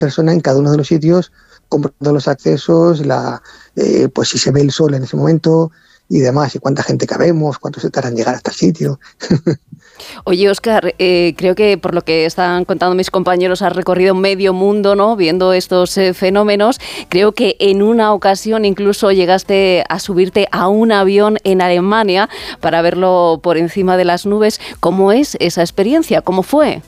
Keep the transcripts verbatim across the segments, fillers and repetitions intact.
persona en cada uno de los sitios, comprando los accesos, la, eh, pues si se ve el sol en ese momento y demás, y cuánta gente cabemos, cuánto se tarda en llegar hasta el sitio. Oye, Óscar, eh, creo que por lo que están contando mis compañeros has recorrido medio mundo, ¿no?, viendo estos eh, fenómenos. Creo que en una ocasión incluso llegaste a subirte a un avión en Alemania para verlo por encima de las nubes. ¿Cómo es esa experiencia? ¿Cómo fue?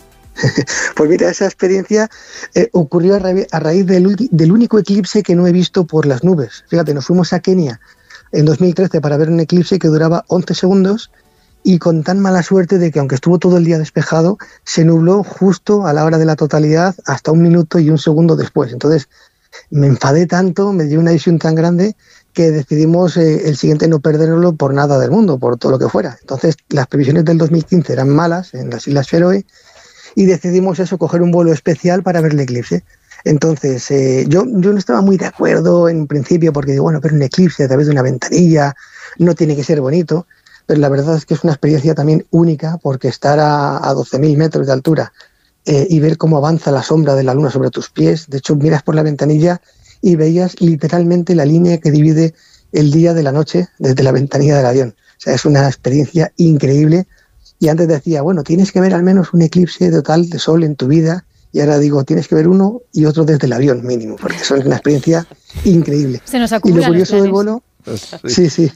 Pues mira, esa experiencia eh, ocurrió a, ra- a raíz del, del único eclipse que no he visto por las nubes. Fíjate, nos fuimos a Kenia en dos mil trece para ver un eclipse que duraba once segundos y con tan mala suerte de que aunque estuvo todo el día despejado, se nubló justo a la hora de la totalidad hasta un minuto y un segundo después. Entonces me enfadé tanto, me dio una visión tan grande que decidimos eh, el siguiente no perderlo por nada del mundo, por todo lo que fuera. Entonces las previsiones del dos mil quince eran malas en las Islas Feroe y decidimos eso, coger un vuelo especial para ver el eclipse. Entonces, eh, yo, yo no estaba muy de acuerdo en principio porque digo, bueno, ver un eclipse a través de una ventanilla no tiene que ser bonito, pero la verdad es que es una experiencia también única porque estar a, a doce mil metros de altura eh, y ver cómo avanza la sombra de la luna sobre tus pies. De hecho, miras por la ventanilla y veías literalmente la línea que divide el día de la noche desde la ventanilla del avión. O sea, es una experiencia increíble. Y antes decía, bueno, tienes que ver al menos un eclipse total de sol en tu vida. Y ahora digo, tienes que ver uno y otro desde el avión mínimo, porque eso es una experiencia increíble. Se nos y acumulan lo curioso los del vuelo, sí, sí.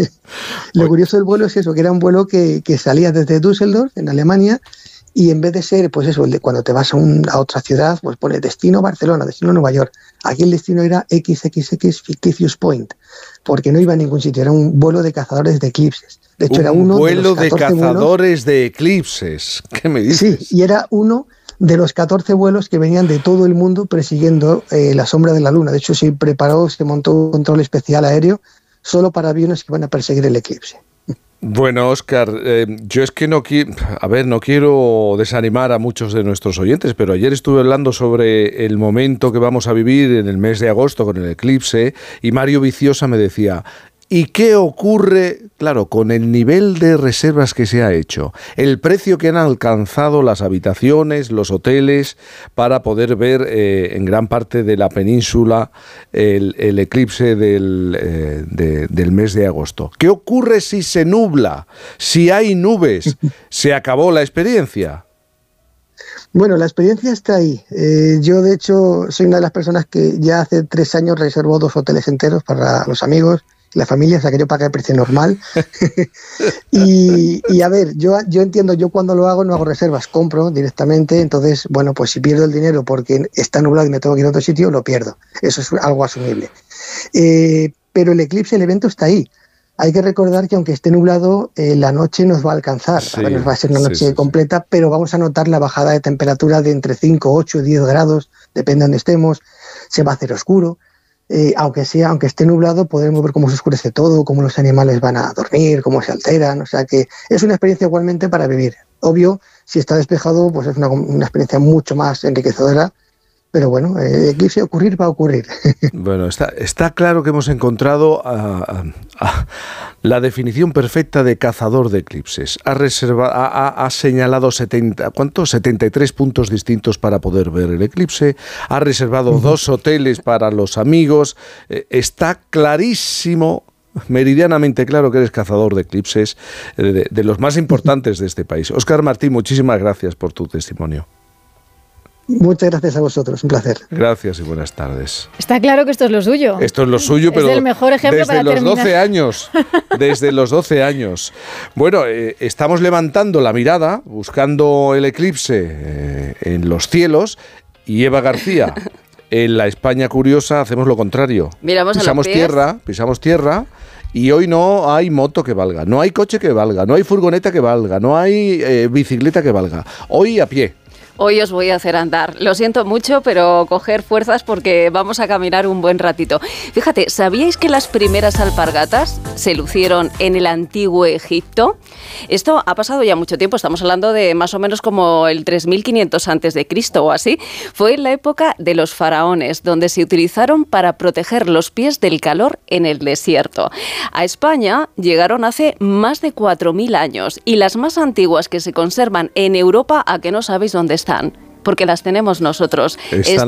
Lo curioso del vuelo es eso, que era un vuelo que, que salía desde Düsseldorf, en Alemania, y en vez de ser, pues eso, el de cuando te vas a, un, a otra ciudad, pues pone destino Barcelona, destino Nueva York. Aquí el destino era equis equis equis Fictitious Point, porque no iba a ningún sitio, era un vuelo de cazadores de eclipses. De hecho, un era uno vuelo de, los de cazadores vuelos, de eclipses. ¿Qué me dices? Sí, y era uno de los catorce vuelos que venían de todo el mundo persiguiendo eh, la sombra de la luna. De hecho, se preparó, se montó un control especial aéreo solo para aviones que van a perseguir el eclipse. Bueno, Óscar, eh, yo es que no quiero, a ver, no quiero desanimar a muchos de nuestros oyentes, pero ayer estuve hablando sobre el momento que vamos a vivir en el mes de agosto con el eclipse y Mario Viciosa me decía, ¿y qué ocurre, claro, con el nivel de reservas que se ha hecho? El precio que han alcanzado las habitaciones, los hoteles, para poder ver eh, en gran parte de la península el, el eclipse del, eh, de, del mes de agosto. ¿Qué ocurre si se nubla? Si hay nubes, ¿se acabó la experiencia? Bueno, la experiencia está ahí. Eh, yo, de hecho, soy una de las personas que ya hace tres años reservó dos hoteles enteros para los amigos, la familia, o sea que yo pagué el precio normal. y, y a ver, yo, yo entiendo, yo cuando lo hago no hago reservas, compro directamente, entonces, bueno, pues si pierdo el dinero porque está nublado y me tengo que ir a otro sitio, lo pierdo. Eso es algo asumible. Eh, pero el eclipse, el evento está ahí. Hay que recordar que aunque esté nublado, eh, la noche nos va a alcanzar. Sí, a ver, nos va a ser una noche sí, sí, completa, sí. Pero vamos a notar la bajada de temperatura de entre cinco, ocho, diez grados, depende de donde estemos. Se va a hacer oscuro. Eh, aunque sea, aunque esté nublado, podremos ver cómo se oscurece todo, cómo los animales van a dormir, cómo se alteran. O sea que es una experiencia igualmente para vivir. Obvio, si está despejado, pues es una, una experiencia mucho más enriquecedora. Pero bueno, el eclipse ocurrir va a ocurrir. Bueno, está, está claro que hemos encontrado a, a, a la definición perfecta de cazador de eclipses. Ha, reservado, ha, ha señalado setenta, ¿cuántos? setenta y tres puntos distintos para poder ver el eclipse. Ha reservado uh-huh. dos hoteles para los amigos. Eh, está clarísimo, meridianamente claro que eres cazador de eclipses, eh, de, de los más importantes de este país. Óscar Martín, muchísimas gracias por tu testimonio. Muchas gracias a vosotros, un placer. Gracias y buenas tardes. Está claro que esto es lo suyo. Esto es lo suyo, pero es el mejor ejemplo desde para los terminar. doce años. Desde los doce años. Bueno, eh, estamos levantando la mirada, buscando el eclipse eh, en los cielos, y Eva García, en la España curiosa, hacemos lo contrario. Miramos pisamos a los pies. tierra, pisamos tierra. Y hoy no hay moto que valga, no hay coche que valga, no hay furgoneta que valga, no hay eh, bicicleta que valga. Hoy a pie. Hoy os voy a hacer andar. Lo siento mucho, pero coger fuerzas porque vamos a caminar un buen ratito. Fíjate, ¿sabíais que las primeras alpargatas se lucieron en el antiguo Egipto? Esto ha pasado ya mucho tiempo, estamos hablando de más o menos como el tres mil quinientos antes de Cristo o así. Fue en la época de los faraones, donde se utilizaron para proteger los pies del calor en el desierto. A España llegaron hace más de cuatro mil años y las más antiguas que se conservan en Europa, ¿a que no sabéis dónde están? Porque las tenemos nosotros. Están